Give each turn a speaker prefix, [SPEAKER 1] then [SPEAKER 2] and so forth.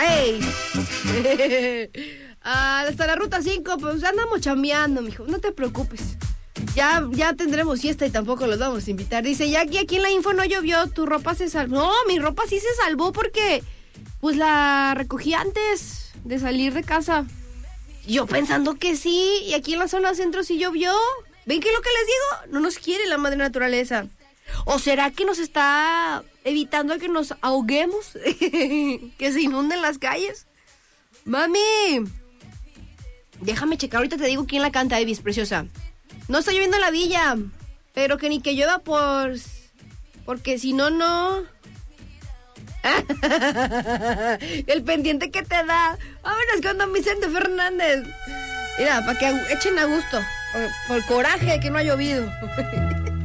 [SPEAKER 1] ¡Ey! Hasta la ruta 5, pues andamos chambeando, mijo. No te preocupes. Ya tendremos fiesta y tampoco los vamos a invitar. Dice, ya aquí en la info no llovió, tu ropa se salvó. No, mi ropa sí se salvó porque pues la recogí antes de salir de casa. Yo pensando que sí, y aquí en la zona centro sí llovió. ¿Ven qué es lo que les digo? No nos quiere la madre naturaleza. ¿O será que nos está evitando que nos ahoguemos? Que se inunden las calles. Mami, déjame checar, ahorita te digo quién la canta, Evis, preciosa. No está lloviendo en la villa, pero que ni que llueva porque si no, no. El pendiente que te da. Vámonos con don Vicente Fernández. Mira, para que echen a gusto. Por coraje de que no ha llovido.